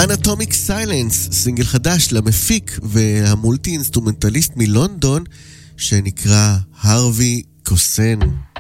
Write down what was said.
Anatomic Silence, סינגל חדש למפיק והמולטי אינסטרומנטליסט מלונדון שנקרא הרווי קוסן.